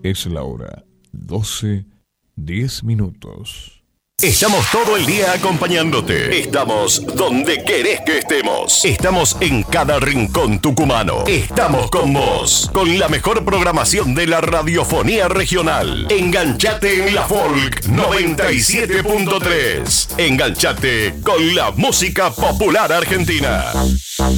Es la hora 12:10. Estamos todo el día acompañándote. Estamos donde querés que estemos. Estamos en cada rincón tucumano. Estamos con vos, con la mejor programación de la radiofonía regional. Enganchate en la Folk 97.3. Enganchate con la música popular argentina.